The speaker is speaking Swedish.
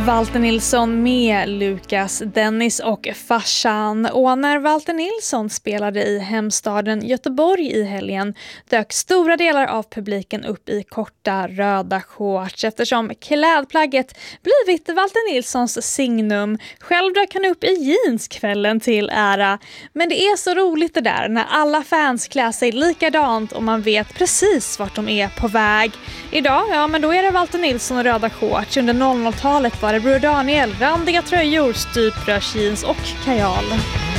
Valter Nilsson med Lukas, Dennis och farsan. Och när Valter Nilsson spelade i hemstaden Göteborg i helgen dök stora delar av publiken upp i korta röda shorts eftersom klädplagget blivit Valter Nilssons signum. Själv dök han upp i jeans kvällen till ära. Men det är så roligt det där när alla fans klär sig likadant och man vet precis vart de är på väg. Idag, men då är det Valter Nilsson och röda shorts. Under 00-talet var det Bror Daniel, randiga tröjor, stuprörsjeans och kajal.